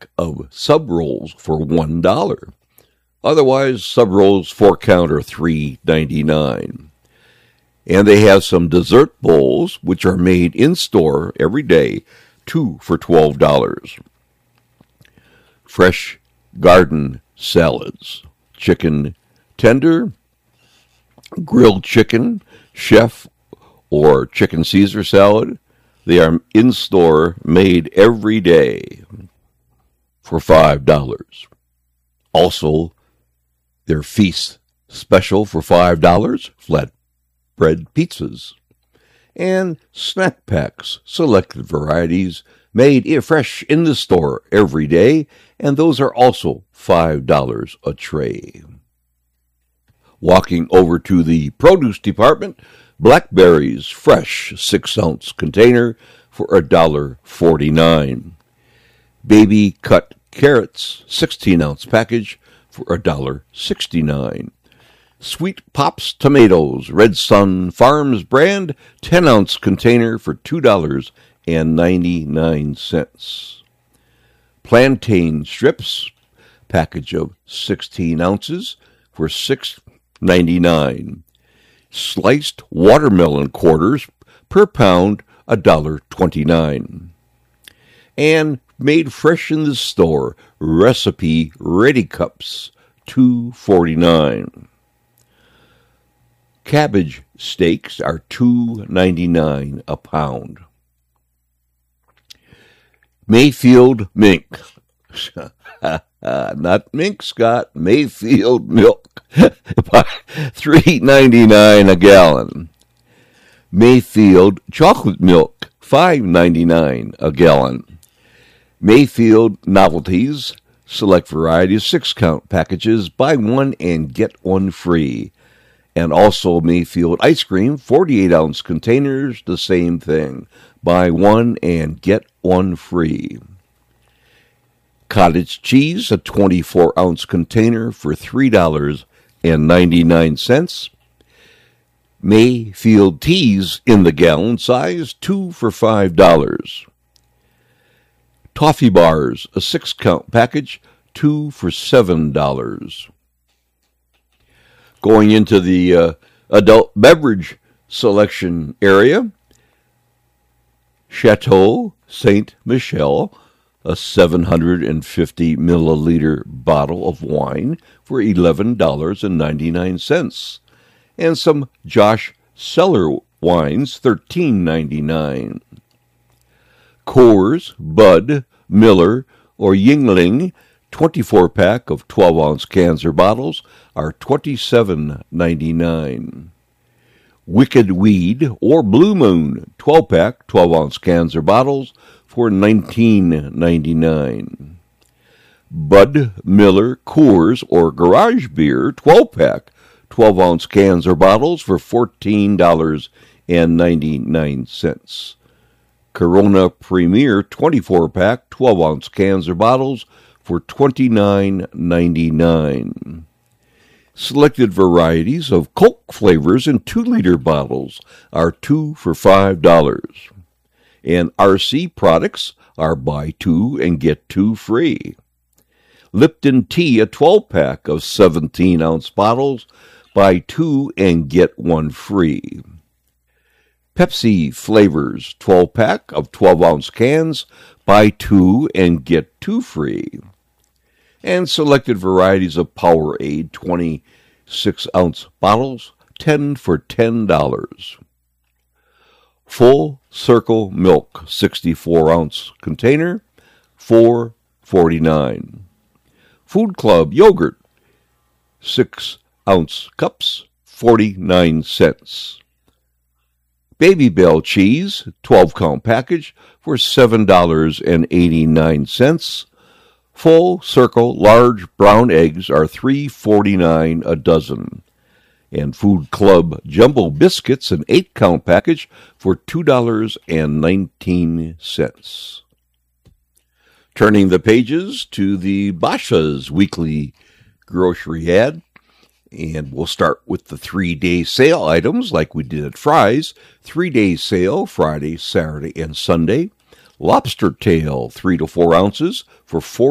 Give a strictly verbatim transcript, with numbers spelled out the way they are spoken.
pack of sub rolls for one dollar. Otherwise, sub rolls four count are three ninety-nine. And they have some dessert bowls, which are made in store every day, two for twelve dollars. Fresh garden salads, chicken tender, grilled chicken, chef, or chicken Caesar salad. They are in store, made every day for five dollars. Also, their feast special for five dollars, flatbread pizzas. And snack packs, selected varieties, made fresh in the store every day, and those are also five dollars a tray. Walking over to the produce department, blackberries, fresh six-ounce container for one dollar forty-nine. Baby cut carrots, sixteen-ounce package for one dollar sixty-nine. Sweet Pops tomatoes, Red Sun Farms brand, ten-ounce container for two dollars ninety-nine. Plantain strips, package of sixteen ounces for six ninety-nine. Sliced watermelon quarters per pound, one dollar twenty-nine. And made fresh in the store, recipe ready cups, two forty-nine. Cabbage steaks are two ninety-nine a pound. Mayfield mink. Not mink, Scott. Mayfield milk. three ninety-nine a gallon. Mayfield chocolate milk, five ninety-nine a gallon. Mayfield novelties, select varieties, six-count packages, buy one and get one free. And also Mayfield ice cream, forty-eight ounce containers, the same thing. Buy one and get one free. Cottage cheese, a twenty-four ounce container for three dollars ninety-nine. Mayfield teas in the gallon size, two for five dollars. Toffee bars, a six-count package, two for seven dollars. Going into the uh, adult beverage selection area, Chateau Saint Michelle, a seven hundred fifty milliliter bottle of wine for eleven dollars and ninety-nine cents. And some Josh Cellar wines, thirteen ninety-nine. Coors, Bud, Miller, or Yuengling, twenty-four pack of twelve ounce cans or bottles are twenty-seven ninety-nine. Wicked Weed or Blue Moon, twelve pack, twelve ounce cans or bottles for nineteen ninety-nine. Bud, Miller, Coors, or Garage Beer, twelve pack, twelve ounce cans or bottles for fourteen ninety-nine. Corona Premier, twenty-four pack, twelve ounce cans or bottles for twenty-nine ninety-nine. Selected varieties of Coke flavors in two liter bottles are two for five dollars. And R C products are buy two and get two free. Lipton Tea, a twelve pack of seventeen ounce bottles, buy two and get one free. Pepsi flavors, twelve pack of twelve ounce cans, buy two and get two free. And selected varieties of Powerade, twenty-six ounce bottles, ten for ten dollars. Full Circle Milk, sixty-four ounce container, four forty-nine. Food Club yogurt, six ounce cups, forty-nine cents. Baby Bell cheese, twelve count package for seven dollars and eighty-nine cents. Full Circle large brown eggs are three forty-nine a dozen. And Food Club jumbo biscuits, an eight count package for two dollars and nineteen cents. Turning the pages to the Basha's weekly grocery ad. And we'll start with the three-day sale items like we did at Fry's. Three-day sale, Friday, Saturday, and Sunday. Lobster tail, three to four ounces for four